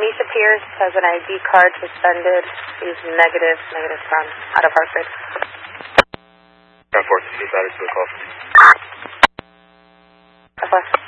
Misha Pierce has an ID card suspended. He's negative from out of Hartford. 10-4, just added to the call. 10-4.